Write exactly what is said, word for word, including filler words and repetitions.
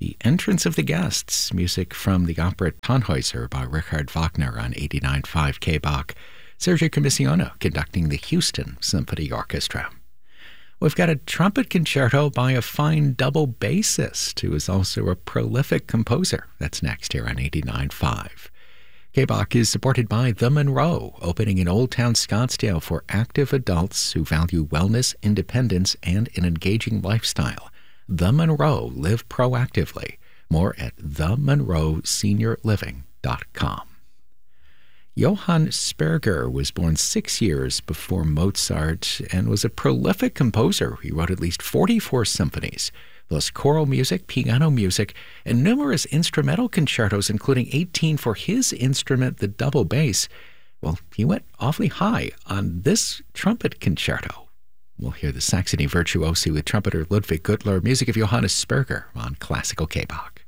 The Entrance of the Guests, music from the opera Tannhäuser by Richard Wagner on eighty-nine point five K B A C. Sergio Commissiona conducting the Houston Symphony Orchestra. We've got a trumpet concerto by a fine double bassist who is also a prolific composer. That's next here on eighty-nine point five. K B A C is supported by The Monroe, opening in Old Town Scottsdale for active adults who value wellness, independence, and an engaging lifestyle. The Monroe, live proactively. More at the monroe senior living dot com. Johann Sperger was born six years before Mozart and was a prolific composer. He wrote at least forty-four symphonies, plus choral music, piano music, and numerous instrumental concertos, including eighteen for his instrument, the double bass. Well, he went awfully high on this trumpet concerto. We'll hear the Saxony Virtuosi with trumpeter Ludwig Gürtler, music of Johannes Sperger on Classical K B A C.